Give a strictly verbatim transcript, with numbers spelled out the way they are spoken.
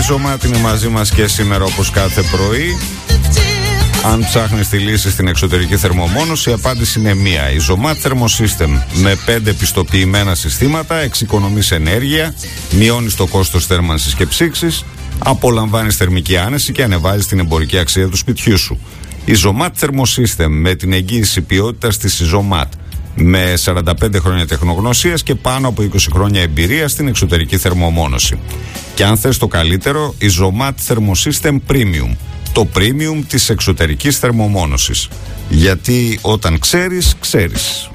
Zomat είναι μαζί μας και σήμερα όπως κάθε πρωί. Αν ψάχνεις τη λύση στην εξωτερική θερμομόνωση, η απάντηση είναι μία. Η Zomat Thermosystem με πέντε πιστοποιημένα συστήματα εξοικονομείς ενέργεια, μειώνεις το κόστος θέρμανσης και ψήξης, απολαμβάνεις θερμική άνεση και ανεβάζεις την εμπορική αξία του σπιτιού σου. Η Zomat Thermosystem με την εγγύηση ποιότητας της Zomat, με σαράντα πέντε χρόνια τεχνογνωσίας και πάνω από είκοσι χρόνια εμπειρία στην εξωτερική θερμομόνωση. Και αν θες το καλύτερο, η Zomat Thermosystem Premium, το premium της εξωτερικής θερμομόνωσης. Γιατί όταν ξέρεις, ξέρεις.